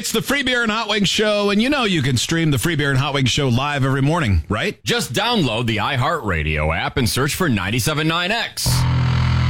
It's the Free Beer and Hot Wings Show, and you know you can stream the Free Beer and Hot Wings Show live every morning, right? Just download the iHeartRadio app and search for 97.9X.